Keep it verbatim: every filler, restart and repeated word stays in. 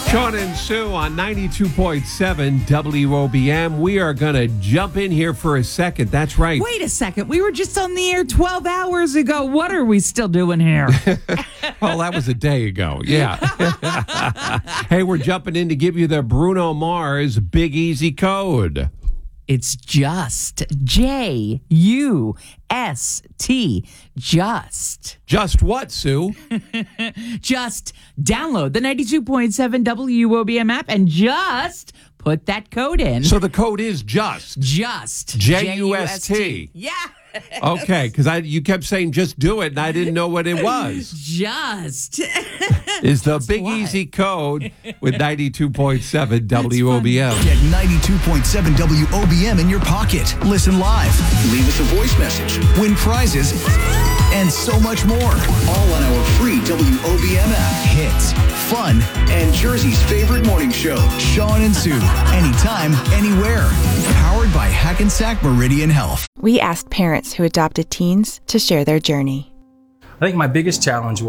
Sean and Sue on ninety-two point seven W O B M. We are going to jump in here for a second. That's right. Wait a second. We were just on the air twelve hours ago. What are we still doing here? Well, that was a day ago. Yeah. Hey, we're jumping in to give you the Bruno Mars Big Easy Code. It's just J U S T. Just. Just what, Sue? Just download the ninety-two point seven W O B M app and just put that code in. So the code is just. Just. J U S T. Yeah. Okay, because I you kept saying just do it, and I didn't know what it was. Just. Is the Just Big what? Easy Code with ninety-two point seven W O B M. Get ninety-two point seven W O B M in your pocket. Listen live. Leave us a voice message. Win prizes. And so much more. All on our free W O B M app. Hits, fun, and Jersey's favorite morning show. Sean and Sue. Anytime, anywhere. Powered by Hackensack Meridian Health. We asked parents who adopted teens to share their journey. I think my biggest challenge